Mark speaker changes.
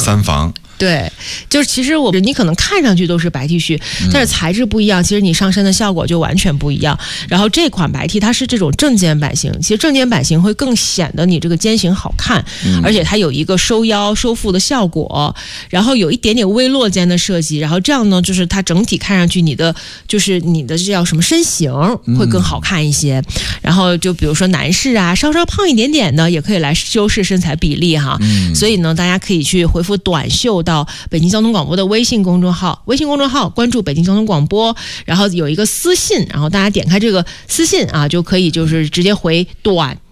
Speaker 1: 3房。
Speaker 2: 对，就是其实你可能看上去都是白 T 恤，但是材质不一样，其实你上身的效果就完全不一样。然后这款白 T 它是这种正肩版型，其实正肩版型会更显得你这个肩型好看，而且它有一个收腰收腹的效果，然后有一点点微落肩的设计，然后这样呢，就是它整体看上去你的这叫什么身形会更好看一些。然后就比如说男士啊，稍稍胖一点点的也可以来修饰身材比例哈。所以呢，大家可以去回复短袖到北京交通广播的微信公众号关注北京交通广播，然后有一个私信，然后大家点开这个私信啊，就可以就是直接回短